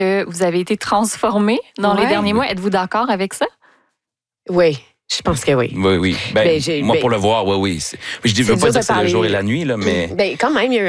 que vous avez été transformé dans les derniers mois. Êtes-vous d'accord avec ça? Oui. Je pense que oui. Oui. Moi, pour le voir, oui. Je ne veux pas dire que c'est le jour et la nuit, là, mais... Quand même, il y a